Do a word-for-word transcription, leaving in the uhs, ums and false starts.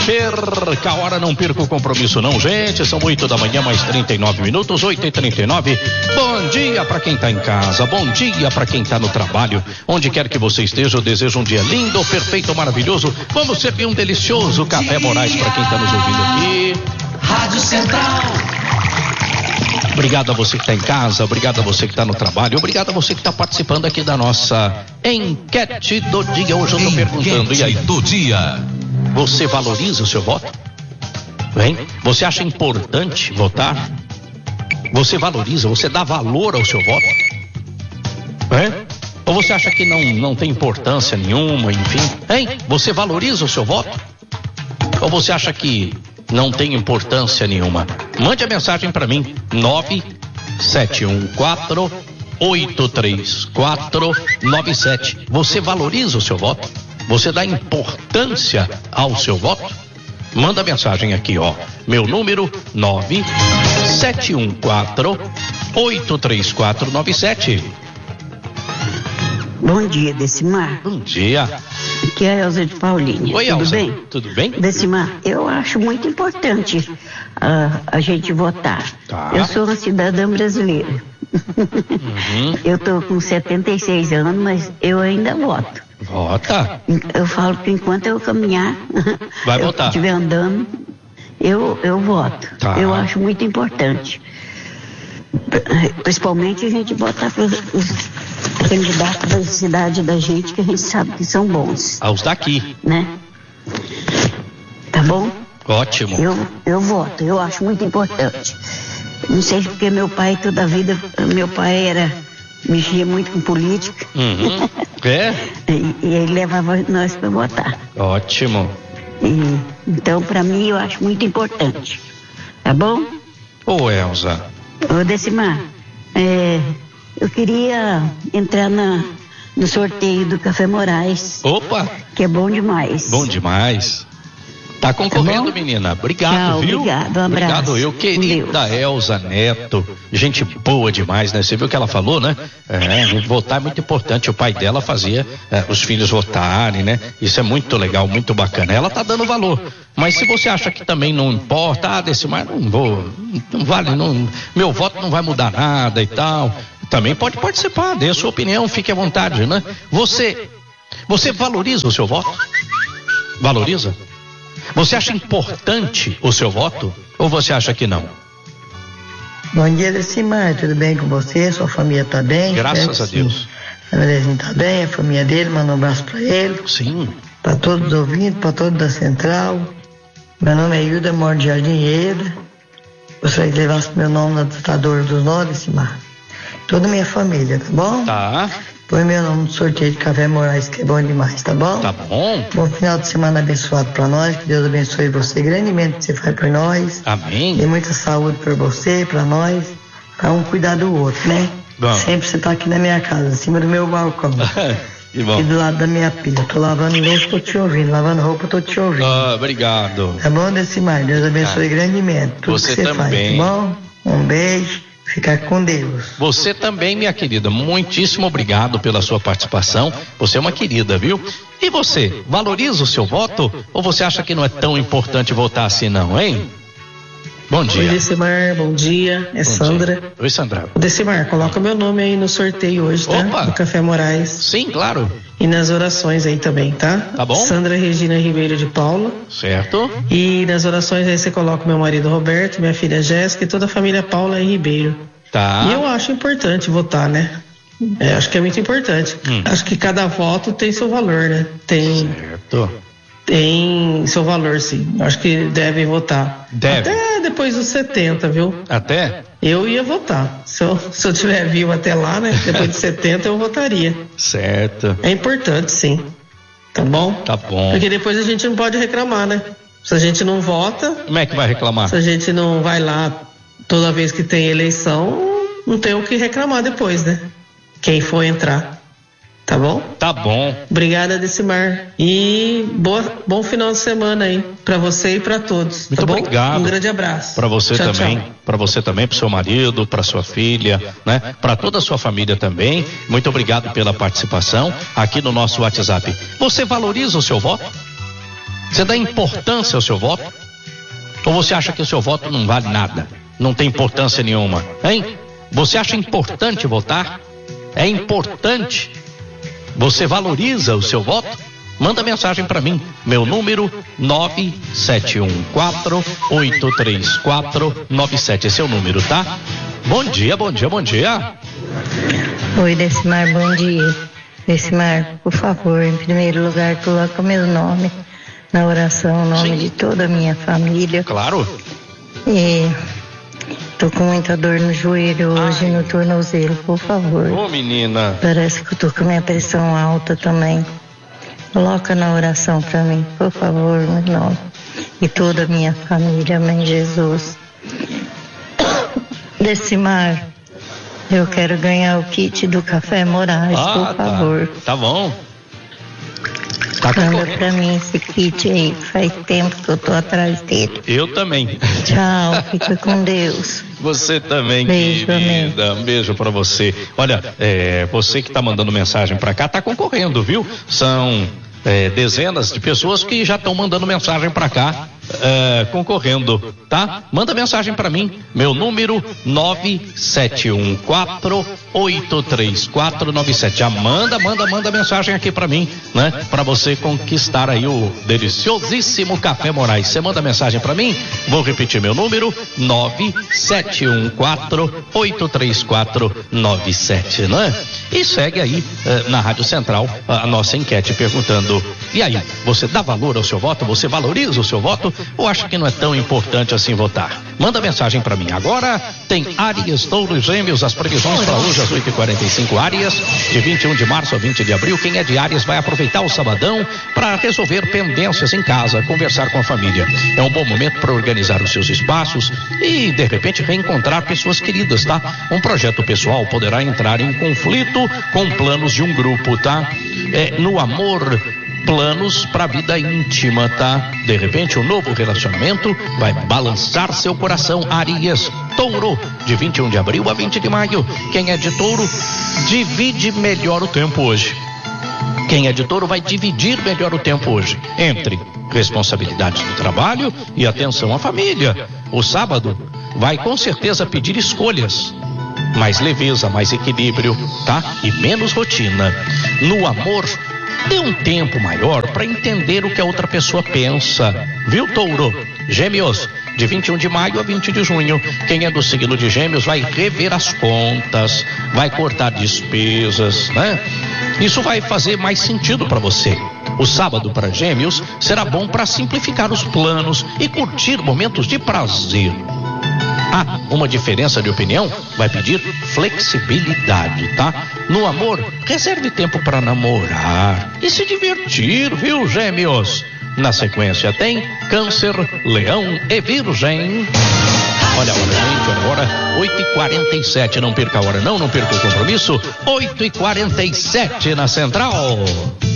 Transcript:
perca a hora, não perca o compromisso não, gente. São oito da manhã, mais trinta e nove minutos, oito e trinta e nove. Bom dia para quem tá em casa, bom dia para quem tá no trabalho. Onde quer que você esteja, eu desejo um dia lindo, perfeito, maravilhoso. Vamos servir um delicioso Café Moraes para quem tá nos ouvindo aqui. Rádio Central. Obrigado a você que está em casa, obrigado a você que está no trabalho, obrigado a você que está participando aqui da nossa enquete do dia. Hoje eu estou perguntando, e aí? Do dia. Você valoriza o seu voto? Hein? Você acha importante votar? Você valoriza, você dá valor ao seu voto? Hein? Ou você acha que não, não tem importância nenhuma, enfim? Hein? Você valoriza o seu voto? Ou você acha que não tem importância nenhuma? Mande a mensagem para mim, nove sete um quatro, oito três quatro, nove sete. Você valoriza o seu voto? Você dá importância ao seu voto? Manda mensagem aqui, ó. Meu número, nove sete um quatro, oito três quatro, nove sete. Bom dia, Decimar. Bom dia. Aqui é a Elza de Paulínia. Oi, Tudo Elza. bem? Tudo bem? Decimar, eu acho muito importante uh, a gente votar. Tá. Eu sou uma cidadã brasileira. Uhum. Eu tô com setenta e seis anos, mas eu ainda voto. Vota. Eu falo que enquanto eu caminhar, Vai eu votar. estiver andando, eu, eu voto. Tá. Eu acho muito importante. Principalmente a gente votar para os candidatos da cidade da gente, que a gente sabe que são bons, Aos daqui. né? Tá bom? Ótimo. Eu, eu voto, eu acho muito importante. Não sei porque meu pai toda a vida, meu pai era, mexia muito com política. Uhum. É? E, e ele levava nós para votar. Ótimo. E, então, para mim, eu acho muito importante. Tá bom? Ô, Elza. Ô, Decimar, é, eu queria entrar na, no sorteio do Café Moraes, Opa, que é bom demais. bom demais. Tá concorrendo, Tá bom? menina. Obrigado, Tchau, viu? obrigado, um abraço. Obrigado, eu, querida Elza Neto. Gente boa demais, né? Você viu o que ela falou, né? É, votar é muito importante. O pai dela fazia é, os filhos votarem, né? Isso é muito legal, muito bacana. Ela tá dando valor. Mas se você acha que também não importa, ah, Decimar, não vou, não vale, não, meu voto não vai mudar nada e tal, também pode participar, dê a sua opinião, fique à vontade, né? Você, você valoriza o seu voto? Valoriza? Você acha importante o seu voto? Ou você acha que não? Bom dia, Decimar, tudo bem com você? Sua família tá bem? Graças a Deus. A Andrezinho tá bem, a família dele, manda um abraço pra ele. Sim. Pra todos os ouvintes, pra todos da Central. Meu nome é Hilda, moro de Jardim Eda. Gostaria que levasse meu nome na ditadora dos nós, Decimar. Toda a minha família, tá bom? Tá. Põe meu nome no sorteio de Café Moraes, que é bom demais, tá bom? Tá bom. Bom final de semana abençoado pra nós, que Deus abençoe você grandemente que você faz por nós. Amém. Dê muita saúde pra você, pra nós, pra um cuidar do outro, né? Bom. Sempre você tá aqui na minha casa, em cima do meu balcão. Que bom. Aqui do lado da minha pilha. Tô lavando louça, tô te ouvindo. Lavando roupa, tô te ouvindo. Ah, obrigado. Tá bom, Decimar? Deus abençoe grandemente tudo Você que você também. faz, tá bom? Um beijo, fica com Deus. Você também, minha querida, muitíssimo obrigado pela sua participação. Você é uma querida, viu? E você, valoriza o seu voto? Ou você acha que não é tão importante votar assim não, hein? Bom dia. Oi, Decimar, bom dia. É Bom Sandra. dia. Oi, Sandra. Decimar, coloca meu nome aí no sorteio hoje, tá? Opa. Do Café Moraes. Sim, claro. E nas orações aí também, tá? Tá bom. Sandra Regina Ribeiro de Paula. Certo? E nas orações aí você coloca meu marido Roberto, minha filha Jéssica e toda a família Paula e Ribeiro. Tá. E eu acho importante votar, né? É, acho que é muito importante. Hum. Acho que cada voto tem seu valor, né? Tem, Certo. tem seu valor, sim. Acho que deve votar. Deve. Até depois dos setenta, viu? Até? Eu ia votar. Se eu, se eu tiver vivo até lá, né? Depois de setenta, eu votaria. Certo. É importante, sim. Tá bom? Tá bom. Porque depois a gente não pode reclamar, né? Se a gente não vota, Como é que vai reclamar? se a gente não vai lá toda vez que tem eleição, não tem o que reclamar depois, né? Quem for entrar. Tá bom? Tá bom. Obrigada, Decimar. E boa, bom final de semana aí pra você e pra todos. Muito tá bom? obrigado. Um grande abraço. Para você Tchau, também, tchau. para você também, para seu marido, para sua filha, né? Para toda a sua família também. Muito obrigado pela participação aqui no nosso WhatsApp. Você valoriza o seu voto? Você dá importância ao seu voto? Ou você acha que o seu voto não vale nada? Não tem importância nenhuma, hein? Você acha importante votar? É importante? Você valoriza o seu voto? Manda mensagem para mim. Meu número nove sete um quatro, oito três quatro, nove sete. Esse é o número, tá? Bom dia, bom dia, bom dia. Oi, Decimar, bom dia. Decimar, por favor, em primeiro lugar, coloca o meu nome na oração, o nome Sim. de toda a minha família. Claro. E tô com muita dor no joelho hoje, Ai. no tornozelo, por favor. Ô, menina. Parece que eu tô com minha pressão alta também. Coloca na oração pra mim, por favor, meu nome. E toda a minha família, amém, Jesus. Decimar, eu quero ganhar o kit do Café Moraes, ah, por favor. Tá, tá bom. Tá Manda pra mim esse kit aí, faz tempo que eu tô atrás dele. Eu também. Tchau, fica com Deus. Você também, beijo, querida. Amém. Um beijo pra você. Olha, é, você que tá mandando mensagem pra cá, tá concorrendo, viu? São é, dezenas de pessoas que já estão mandando mensagem pra cá. É, concorrendo, tá? Manda mensagem pra mim, meu número nove sete um quatro, oito três quatro nove sete. Já manda, manda, manda mensagem aqui pra mim, né? Pra você conquistar aí o deliciosíssimo Café Moraes. Você manda mensagem pra mim, vou repetir meu número, nove sete um quatro, oito três quatro nove sete, né? E segue aí eh, na Rádio Central a nossa enquete perguntando: e aí, você dá valor ao seu voto? Você valoriza o seu voto? Ou acha que não é tão importante assim votar? Manda mensagem pra mim. Agora tem Áries, Touro e Gêmeos, as previsões para hoje às oito e quarenta e cinco. Áries, de vinte e um de março a vinte de abril. Quem é de Áries vai aproveitar o sabadão para resolver pendências em casa, conversar com a família. É um bom momento para organizar os seus espaços e de repente reencontrar pessoas queridas, tá? Um projeto pessoal poderá entrar em conflito com planos de um grupo, tá? É, no amor, planos para a vida íntima, tá? De repente, um novo relacionamento vai balançar seu coração. Áries, Touro, de vinte e um de abril a vinte de maio. Quem é de Touro, divide melhor o tempo hoje. Quem é de Touro vai dividir melhor o tempo hoje entre responsabilidades do trabalho e atenção à família. O sábado vai com certeza pedir escolhas, mais leveza, mais equilíbrio, tá? E menos rotina. No amor, dê um tempo maior para entender o que a outra pessoa pensa, viu, Touro? Gêmeos, de vinte e um de maio a vinte de junho. Quem é do signo de Gêmeos vai rever as contas, vai cortar despesas, né? Isso vai fazer mais sentido para você. O sábado para Gêmeos será bom para simplificar os planos e curtir momentos de prazer. Ah, uma diferença de opinião vai pedir flexibilidade, tá? No amor, reserve tempo para namorar e se divertir, viu, Gêmeos? Na sequência tem Câncer, Leão e Virgem. Olha a hora, gente, agora oito e quarenta e sete. Não perca a hora, não, não perca o compromisso. oito e quarenta e sete na Central.